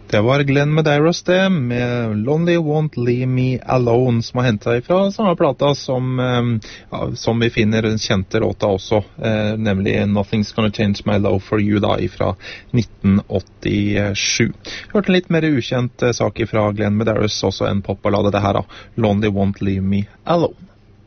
Det var Glenn Medeiros det, med Lonely Won't Leave Me Alone, som har hentet ifra samme plata som vi finner den kjente låta også, nemlig Nothing's Gonna Change My Love For You, da, ifra 1987. Hørte en litt mer ukjent sak ifra Glenn Medeiros, også en popballade det her da, Lonely Won't Leave Me Alone.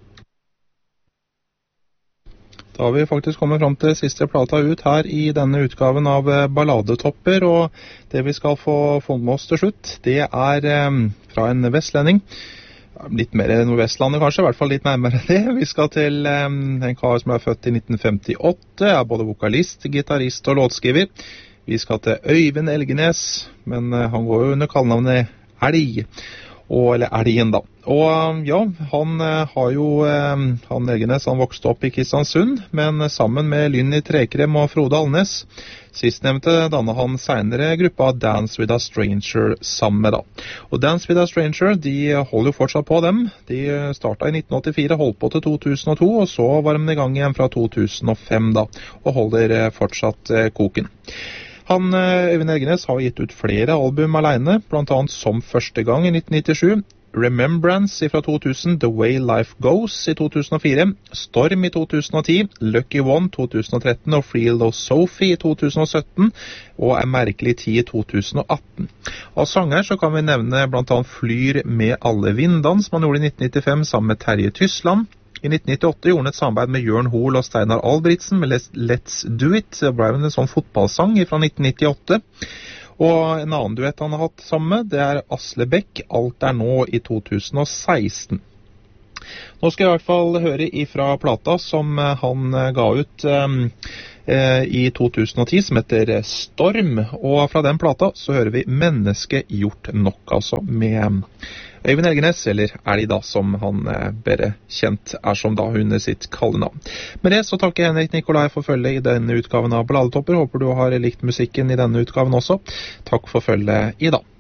Da har vi faktisk kommet fram til siste plata ut her i denne utgaven av Balladetopper, og det vi skal få med oss til slutt, det fra en vestlending. Litt mer Nordvestlandet kanskje, i hvert fall litt nærmere det. Vi skal til en kar som født i 1958, både vokalist, gitarist og låtskriver. Vi skal til Øyvind Elgenes, men han går jo under kallenavnet Elg. Eller Elgen da. Og ja, han Elgenes, han vokste opp i Kristiansund, men sammen med Lynn i Trekrem og Frode Alnes. Sistnevnte dannet han senere gruppa Dance With A Stranger sammen da. Og Dance With A Stranger, de holder jo fortsatt på dem. De startet i 1984, holdt på til 2002, og så var de i gang igjen fra 2005 da, og holder fortsatt koken. Øyvind Elgenes har gitt ut flere album alene, blant annet Som første gang i 1997, Remembrance fra 2000, The Way Life Goes i 2004, Storm i 2010, Lucky One 2013 og Free Low Sophie i 2017, og En merkelig tid i 2018. Av sanger så kan vi nevne blant annet Flyr med alle vindene, som han gjorde i 1995 sammen med Terje Tysland. I 1998 gjorde han et samarbeid med Jørn Hoel og Steinar Albrigtsen med Let's Do It. Det ble en sånn fotballsang fra 1998. Og en annen duett han har hatt sammen, det Asle Bekk, Alt nå i 2016. Nå skal jeg i hvert fall høre ifra plata som han ga ut i 2010, som heter Storm. Og fra den plata så hører vi Menneske gjort nok, altså med Øyvind Elgenes, eller Elg da, som han bedre kjent som da under sitt kallenavn. Med det så takker Henrik Nikolai for følge i denne utgaven av Balladetopper. Håper du har likt musikken i denne utgaven også. Takk for følge i dag.